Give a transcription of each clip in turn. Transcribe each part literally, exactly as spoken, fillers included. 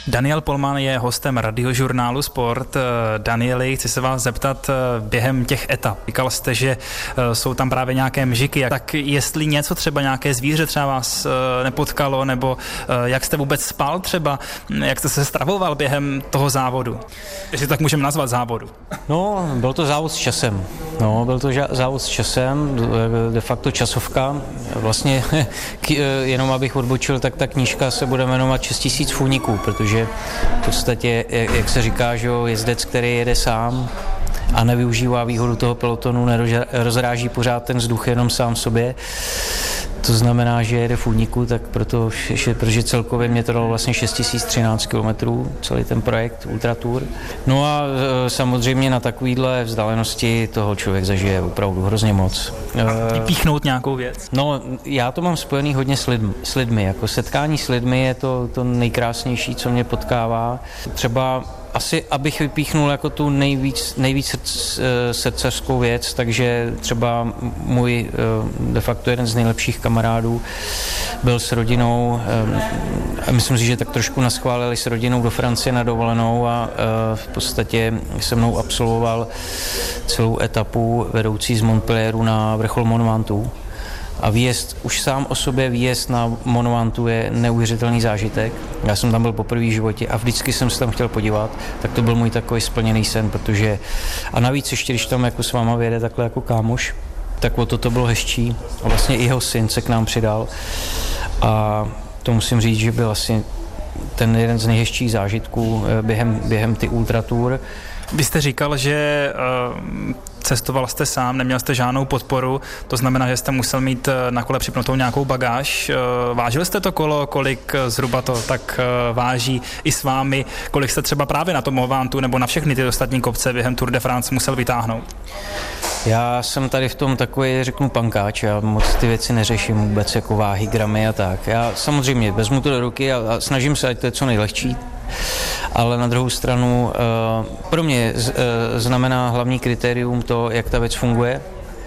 Daniel Polman je hostem radiožurnálu Sport. Danieli, chci se vás zeptat během těch etap. Říkal jste, že jsou tam právě nějaké mžiky. Tak jestli něco třeba, nějaké zvíře třeba vás nepotkalo, nebo jak jste vůbec spal třeba, jak jste se stravoval během toho závodu? Jestli tak můžeme nazvat závodu. No, byl to závod s časem. No, byl to závod s časem, de facto časovka. Vlastně jenom abych odbočil, tak ta knížka se bude jmenovat šest tisíc fůniků, protože v podstatě, jak se říká, že jezdec, který jede sám a nevyužívá výhodu toho pelotonu, nerozráží pořád ten vzduch jenom sám sobě. To znamená, že jede v úniku, tak proto, protože celkově mě to dalo vlastně šest tisíc třináct kilometrů, celý ten projekt Ultratour. No a samozřejmě na takovýhle vzdálenosti toho člověk zažije opravdu hrozně moc. A píchnout nějakou věc? No, já to mám spojený hodně s lidmi. S lidmi. Jako setkání s lidmi je to, to nejkrásnější, co mě potkává. Třeba asi, abych vypíchnul jako tu nejvíc, nejvíc srdcařskou věc, takže třeba můj de facto jeden z nejlepších kamarádů byl s rodinou, a myslím si, že tak trošku naschválili s rodinou do Francie na dovolenou a v podstatě se mnou absolvoval celou etapu vedoucí z Montpellieru na vrchol Mont Ventoux. A výjezd, už sám o sobě výjezd na Mont Ventoux je neuvěřitelný zážitek. Já jsem tam byl poprvé v životě a vždycky jsem se tam chtěl podívat, tak to byl můj takový splněný sen, protože a navíc ještě, když tam jako s váma vyjede takhle jako kámoš, tak o to to bylo hezčí. A vlastně i jeho syn se k nám přidal a to musím říct, že byl asi ten jeden z nejhezčích zážitků během, během ty Ultratour. Vy jste říkal, že uh, cestoval jste sám, neměl jste žádnou podporu, to znamená, že jste musel mít na kole připnutou nějakou bagáž. Uh, vážil jste to kolo, kolik zhruba to tak uh, váží i s vámi, kolik jste třeba právě na tom Mont Ventoux nebo na všechny ty ostatní kopce během Tour de France musel vytáhnout? Já jsem tady v tom takový, řeknu, pankáč, já moc ty věci neřeším vůbec jako váhy, gramy a tak. Já samozřejmě vezmu to do ruky a, a snažím se, ať to je co nejlehčí. Ale na druhou stranu pro mě znamená hlavní kritérium to, jak ta věc funguje,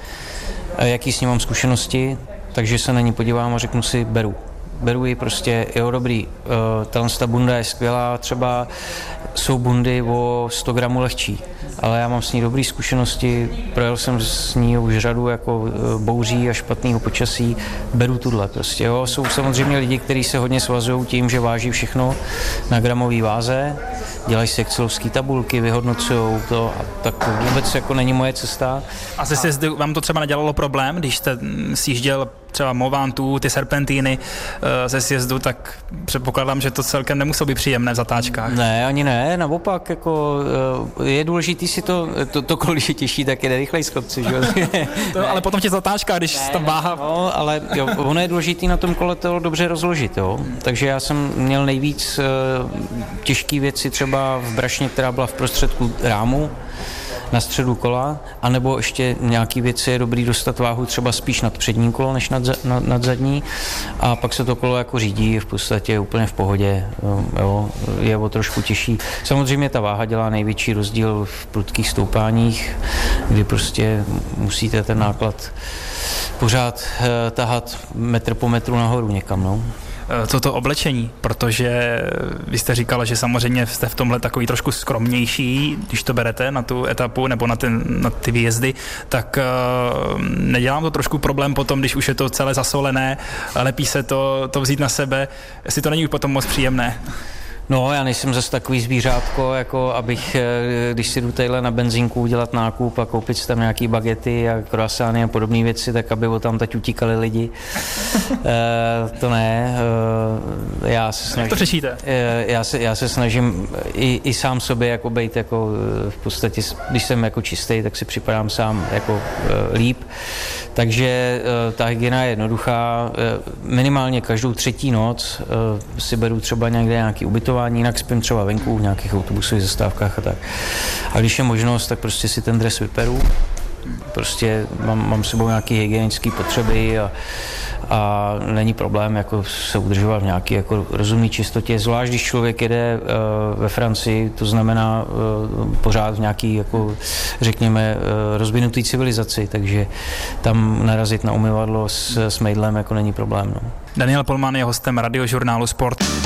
jaký s ní mám zkušenosti, takže se na ní podívám a řeknu si, beru. Beru ji prostě, jo dobrý, tahle ta bunda je skvělá, třeba jsou bundy o sto gramů lehčí, ale já mám s ní dobré zkušenosti, projel jsem s ní už řadu jako bouří a špatného počasí, beru tuhle prostě, jo. Jsou samozřejmě lidi, kteří se hodně svazují tím, že váží všechno na gramové váze, dělají si excelovské tabulky, vyhodnocují to a tak to vůbec jako není moje cesta. A ze sjezdy vám to třeba nedělalo problém, když jste sjížděl třeba Mont Ventoux, ty serpentíny ze sjezdu, tak předpokládám, že to celkem nemuselo být příjemné v zatáčkách. Ne, ani ne, naopak, jako je důležitý si to, to, to kolik je těžší, tak jde rychleji z kopci, že? To, ale potom v těch zatáčkách, když ne, tam váha... No, ale jo, ono je důležitý na tom kole to dobře rozložit, jo. Takže já jsem měl nejvíc těžké věci třeba v brašně, která byla v prostředku rámu, na středu kola, anebo ještě nějaký věci je dobrý dostat váhu třeba spíš nad přední kolo, než nad, nad, nad zadní a pak se to kolo jako řídí v podstatě úplně v pohodě, jo, je o trošku těžší. Samozřejmě ta váha dělá největší rozdíl v prudkých stoupáních, kdy prostě musíte ten náklad pořád eh, tahat metr po metru nahoru někam, no. Toto oblečení, protože vy jste říkala, že samozřejmě jste v tomhle takový trošku skromnější, když to berete na tu etapu nebo na, ten, na ty výjezdy, tak uh, nedělám to trošku problém potom, když už je to celé zasolené, lepí se to, to vzít na sebe, jestli to není už potom moc příjemné. No, já nejsem zase takový zvířátko, jako abych, když si jdu tadyhle na benzínku udělat nákup a koupit si tam nějaký bagety a croissány a podobné věci, tak aby o tam teď utíkali lidi. e, to ne. E, já se snažím... Jak to řešíte? E, já, se, já se snažím i, i sám sobě jako bejt jako v podstatě, když jsem jako čistý, tak si připadám sám jako e, líp. Takže e, ta hygiena je jednoduchá. E, minimálně každou třetí noc e, si beru třeba někde nějaký ubytování, jinak spím třeba venku v nějakých autobusových zastávkách a tak. A když je možnost, tak prostě si ten dres vyperu. Prostě mám, mám s sebou nějaké hygienické potřeby a, a není problém jako se udržovat v nějaké jako rozumné čistotě, zvlášť když člověk jede uh, ve Francii, to znamená uh, pořád v nějaký jako řekněme uh, rozvinutý civilizaci, takže tam narazit na umyvadlo s, s mejdlem jako není problém. No. Daniel Polman je hostem radiožurnálu Sport.